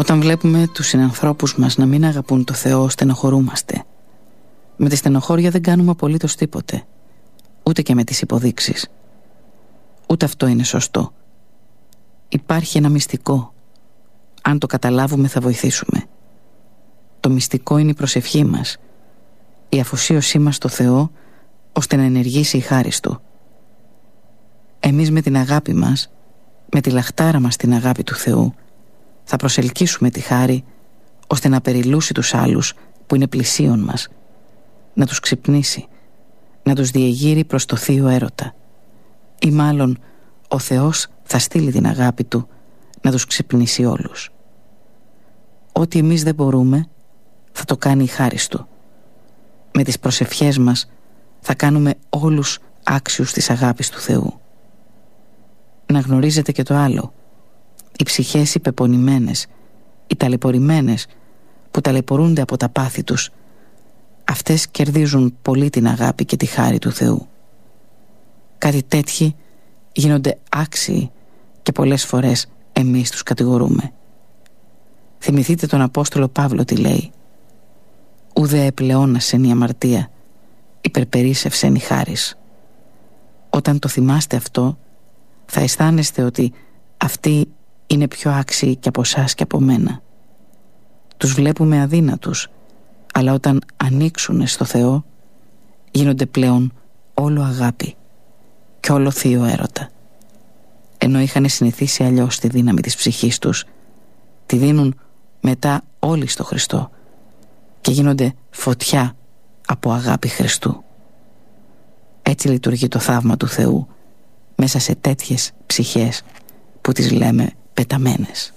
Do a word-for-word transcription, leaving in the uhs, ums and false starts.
Όταν βλέπουμε τους συνανθρώπους μας να μην αγαπούν το Θεό, στενοχωρούμαστε. Με τη στενοχώρια δεν κάνουμε απολύτως τίποτε. Ούτε και με τις υποδείξεις. Ούτε αυτό είναι σωστό. Υπάρχει ένα μυστικό. Αν το καταλάβουμε θα βοηθήσουμε. Το μυστικό είναι η προσευχή μας, η αφοσίωσή μας στο Θεό, ώστε να ενεργήσει η χάρις Του. Εμείς με την αγάπη μας, με τη λαχτάρα μας την αγάπη του Θεού, θα προσελκύσουμε τη χάρη, ώστε να περιλούσει τους άλλους που είναι πλησίον μας, να τους ξυπνήσει, να τους διεγείρει προς το θείο έρωτα. Ή μάλλον ο Θεός θα στείλει την αγάπη Του να τους ξυπνήσει όλους. Ό,τι εμείς δεν μπορούμε θα το κάνει η χάρις Του. Με τις προσευχές μας θα κάνουμε όλους άξιους της αγάπης του Θεού. Να γνωρίζετε και το άλλο. Οι ψυχές οι πεπονημένες, οι ταλαιπωρημένες που ταλαιπωρούνται από τα πάθη τους, αυτές κερδίζουν πολύ την αγάπη και τη χάρη του Θεού. Κάτι τέτοιοι γίνονται άξιοι και πολλές φορές εμείς τους κατηγορούμε. Θυμηθείτε τον Απόστολο Παύλο τι λέει: «Ουδέ επλεώνασεν η αμαρτία, υπερπερίσσευσεν η χάρις». Όταν το θυμάστε αυτό, θα αισθάνεστε ότι αυτοί είναι πιο άξιοι και από εσάς και από μένα. Τους βλέπουμε αδύνατους, αλλά όταν ανοίξουν στο Θεό, γίνονται πλέον όλο αγάπη και όλο θείο έρωτα. Ενώ είχαν συνηθίσει αλλιώς τη δύναμη της ψυχής τους, τη δίνουν μετά όλοι στο Χριστό και γίνονται φωτιά από αγάπη Χριστού. Έτσι λειτουργεί το θαύμα του Θεού μέσα σε τέτοιες ψυχές που τις λέμε πεταμένες.